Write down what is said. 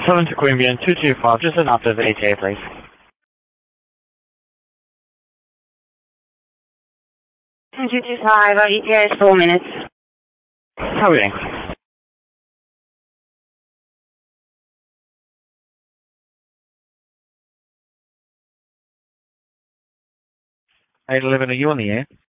7 to Queanbeyan 225, just an after the ETA, please. 225, our ETA is 4 minutes. How are we doing? Hey, 11, are you on the air?